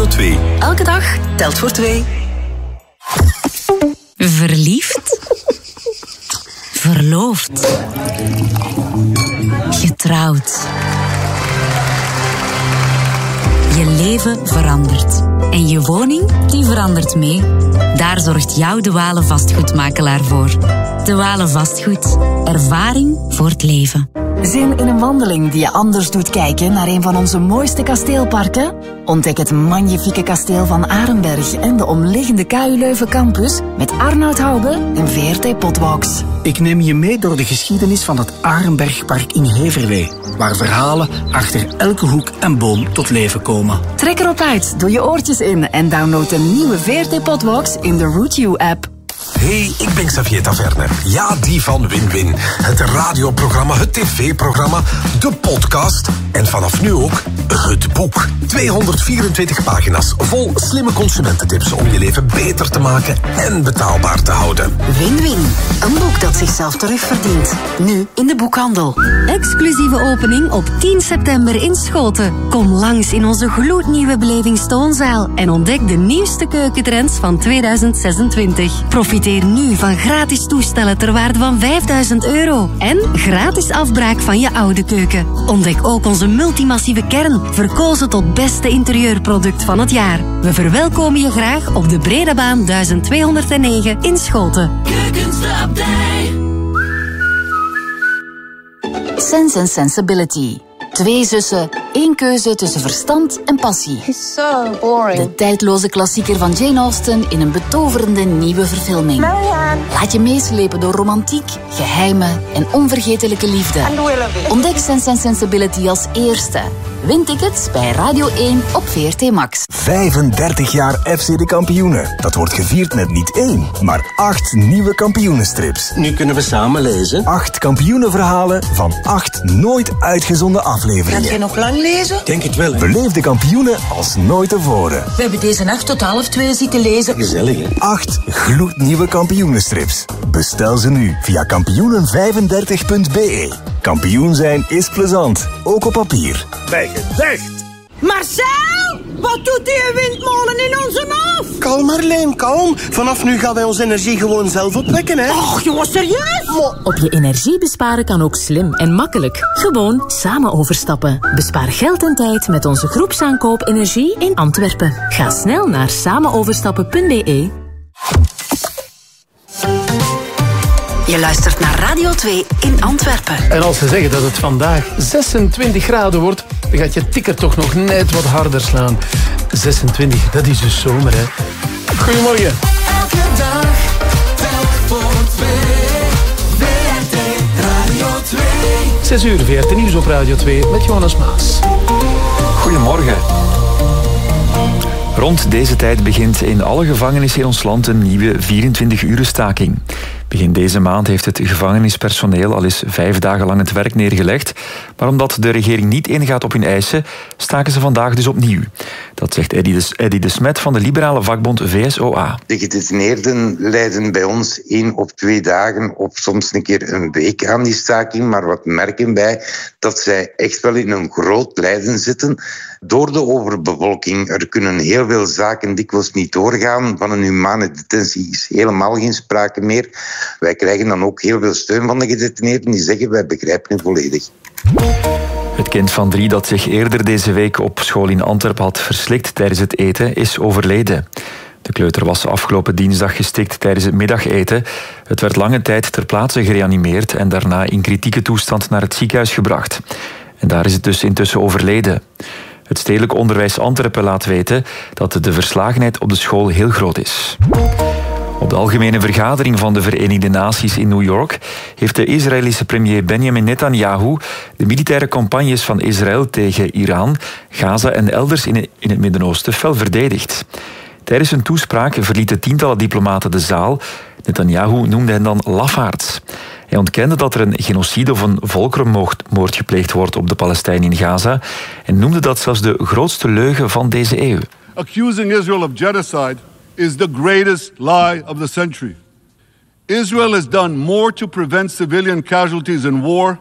2. Elke dag telt voor 2. Verliefd. Verloofd. Getrouwd. Je leven verandert. En je woning, die verandert mee. Daar zorgt jouw De Walen vastgoedmakelaar voor. De Walen Vastgoed. Ervaring voor het leven. Zin in een wandeling die je anders doet kijken naar een van onze mooiste kasteelparken? Ontdek het magnifieke kasteel van Arenberg en de omliggende KU Leuven campus met Arnoud Haube en VRT Potwalks. Ik neem je mee door de geschiedenis van het Arenbergpark in Heverlee, waar verhalen achter elke hoek en boom tot leven komen. Trek erop uit, doe je oortjes in en download de nieuwe VRT Potwalks in de Route U-app. Hey, ik ben Xavier Taverne. Ja, die van Win-Win. Het radioprogramma, het tv-programma, de podcast en vanaf nu ook het boek. 224 pagina's vol slimme consumententips om je leven beter te maken en betaalbaar te houden. Win-Win. Een boek dat zichzelf terugverdient. Nu in de boekhandel. Exclusieve opening op 10 september in Schoten. Kom langs in onze gloednieuwe belevingstoonzaal en ontdek de nieuwste keukentrends van 2026. Profiteer nu van gratis toestellen ter waarde van €5.000 en gratis afbraak van je oude keuken. Ontdek ook onze multimassieve kern, verkozen tot beste interieurproduct van het jaar. We verwelkomen je graag op de Bredabaan 1209 in Schoten. Sense and Sensibility. 2 zussen, 1 keuze tussen verstand en passie. So boring. De tijdloze klassieker van Jane Austen in een betoverende nieuwe verfilming. Marianne. Laat je meeslepen door romantiek, geheimen en onvergetelijke liefde. And Willoughby. Ontdek Sense and Sensibility als eerste. Win tickets bij Radio 1 op VRT Max. 35 jaar FC de Kampioenen. Dat wordt gevierd met niet 1, maar 8 nieuwe kampioenenstrips. Nu kunnen we samen lezen. 8 kampioenenverhalen van 8 nooit uitgezonden afleveringen. Gaat je nog lang lezen? Denk het wel, hè? Beleef de kampioenen als nooit tevoren. We hebben deze nacht tot 1:30 zitten lezen. Gezellig, hè? 8 gloednieuwe kampioenenstrips. Bestel ze nu via kampioenen35.be. Kampioen zijn is plezant, ook op papier. Bijgezegd. Marcel! Wat doet die windmolen in onze hof? Kalm, Marleen, kalm. Vanaf nu gaan wij onze energie gewoon zelf opwekken, hè? Och, jongens, serieus? Op je energie besparen kan ook slim en makkelijk. Gewoon samen overstappen. Bespaar geld en tijd met onze groepsaankoop energie in Antwerpen. Ga snel naar samenoverstappen.be. Je luistert naar Radio 2 in Antwerpen. En als ze zeggen dat het vandaag 26 graden wordt, dan gaat je tikker toch nog net wat harder slaan. 26, dat is dus zomer, hè. Goedemorgen. Elke dag telt voor 2. VRT Radio 2. 6 uur, VRT Nieuws op Radio 2 met Johannes Maas. Goedemorgen. Rond deze tijd begint in alle gevangenissen in ons land een nieuwe 24-uren staking. Begin deze maand heeft het gevangenispersoneel al eens 5 dagen lang het werk neergelegd. Maar omdat de regering niet ingaat op hun eisen, staken ze vandaag dus opnieuw. Dat zegt Eddy de Smet van de liberale vakbond VSOA. De gedetineerden leiden bij ons 1 of 2 dagen of soms een keer een week aan die staking. Maar wat merken wij? Dat zij echt wel in een groot lijden zitten. Door de overbevolking. Er kunnen heel veel zaken dikwijls niet doorgaan. Van een humane detentie is helemaal geen sprake meer. Wij krijgen dan ook heel veel steun van de gedetineerden die zeggen wij begrijpen het volledig. Het kind van 3 dat zich eerder deze week op school in Antwerpen had verslikt tijdens het eten is overleden. De kleuter was afgelopen dinsdag gestikt tijdens het middageten. Het werd lange tijd ter plaatse gereanimeerd en daarna in kritieke toestand naar het ziekenhuis gebracht. En daar is het dus intussen overleden. Het Stedelijk Onderwijs Antwerpen laat weten dat de verslagenheid op de school heel groot is. Op de algemene vergadering van de Verenigde Naties in New York heeft de Israëlische premier Benjamin Netanyahu de militaire campagnes van Israël tegen Iran, Gaza en elders in het Midden-Oosten fel verdedigd. Tijdens zijn toespraak verlieten tientallen diplomaten de zaal. Netanyahu noemde hen dan lafaards. Hij ontkende dat er een genocide of een volkerenmoord gepleegd wordt op de Palestijnen in Gaza en noemde dat zelfs de grootste leugen van deze eeuw. Accusing Israel of genocide is the greatest lie of the century. Israel has done more to prevent civilian casualties in war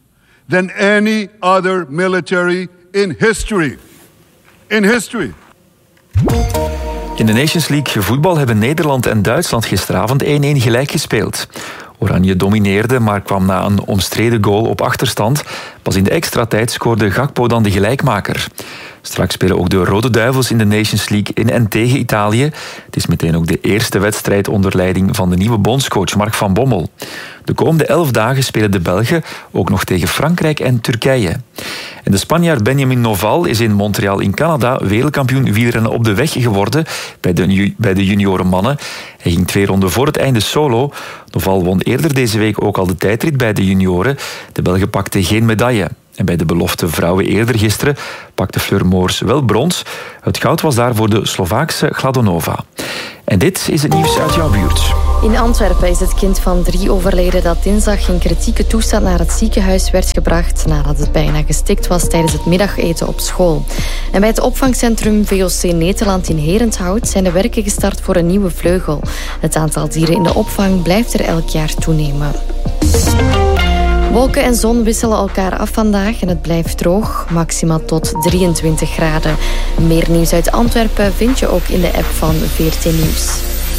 than any other military in history. In history. In de Nations League voetbal hebben Nederland en Duitsland gisteravond 1-1 gelijk gespeeld. Oranje domineerde, maar kwam na een omstreden goal op achterstand. Pas in de extra tijd scoorde Gakpo dan de gelijkmaker. Straks spelen ook de Rode Duivels in de Nations League in en tegen Italië. Het is meteen ook de eerste wedstrijd onder leiding van de nieuwe bondscoach Mark van Bommel. De komende 11 dagen spelen de Belgen ook nog tegen Frankrijk en Turkije. En de Spanjaard Benjamin Noval is in Montreal in Canada wereldkampioen wielrennen op de weg geworden bij de juniorenmannen. Hij ging 2 ronden voor het einde solo. Noval won eerder deze week ook al de tijdrit bij de junioren. De Belgen pakten geen medaille. En bij de belofte vrouwen eerder gisteren pakte Fleur Moors wel brons. Het goud was daar voor de Slovaakse Gladonova. En dit is het nieuws uit jouw buurt. In Antwerpen is het kind van 3 overleden dat dinsdag in kritieke toestand naar het ziekenhuis werd gebracht nadat het bijna gestikt was tijdens het middageten op school. En bij het opvangcentrum VOC Nederland in Herenthout zijn de werken gestart voor een nieuwe vleugel. Het aantal dieren in de opvang blijft er elk jaar toenemen. Wolken en zon wisselen elkaar af vandaag en het blijft droog, maximaal tot 23 graden. Meer nieuws uit Antwerpen vind je ook in de app van VRT Nieuws.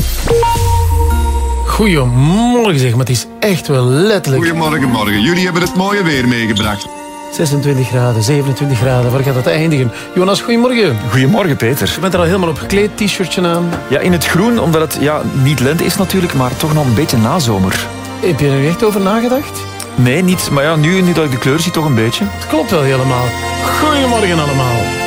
Goedemorgen zeg, maar het is echt wel letterlijk... Goedemorgen. Jullie hebben het mooie weer meegebracht. 26 graden, 27 graden, waar gaat dat eindigen? Jonas, goedemorgen. Goedemorgen, Peter. Je bent er al helemaal op gekleed, t-shirtje aan. Ja, in het groen, omdat het niet lente is natuurlijk, maar toch nog een beetje nazomer. Heb je er echt over nagedacht? Nee, niet. Maar ja, nu dat ik de kleur zie, toch een beetje. Het klopt wel helemaal. Goedemorgen allemaal.